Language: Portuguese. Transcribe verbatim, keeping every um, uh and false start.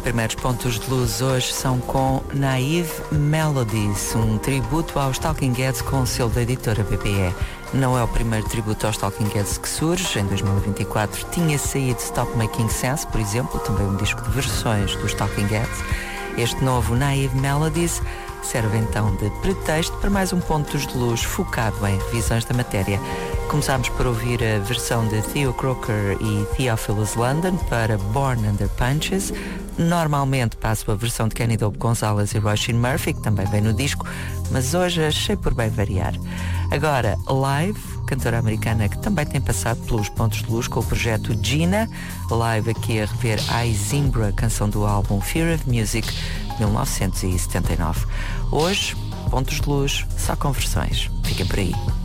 Primeiros pontos de luz hoje são com Naive Melodies, um tributo aos Talking Heads com o selo da editora B B E. Não é o primeiro tributo aos Talking Heads que surge. Em dois mil e vinte e quatro tinha saído Stop Making Sense, por exemplo, também um disco de versões dos Talking Heads. Este novo Naive Melodies serve então de pretexto para mais um pontos de luz focado em revisões da matéria. Começámos por ouvir a versão de Theo Croker e Theophilus London para Born Under Punches. Normalmente passo a versão de Kenny Dope Gonzalez e Roisin Murphy, que também vem no disco, mas hoje achei por bem variar. Agora, Live, cantora americana que também tem passado pelos pontos de luz com o projeto Gina. Live aqui a rever I Zimbra, canção do álbum Fear of Music, mil novecentos e setenta e nove. Hoje, pontos de luz, só com versões. Fiquem por aí.